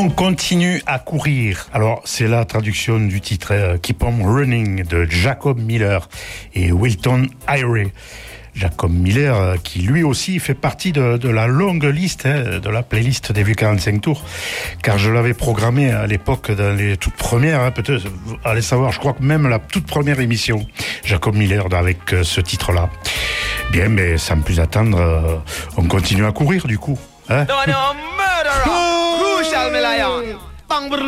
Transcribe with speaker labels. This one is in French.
Speaker 1: On continue à courir. Alors, c'est la traduction du titre Keep on Running de Jacob Miller et Wilton Eyre. Jacob Miller, qui lui aussi fait partie de la longue liste, de la playlist des Vieux 45 tours, car je l'avais programmé à l'époque dans les toutes premières, peut-être, allez savoir, je crois que même la toute première émission, Jacob Miller avec ce titre-là. Bien, mais sans plus attendre, on continue à courir du coup. Hein?
Speaker 2: No, no, murderer! Crucial, me lion! Bang,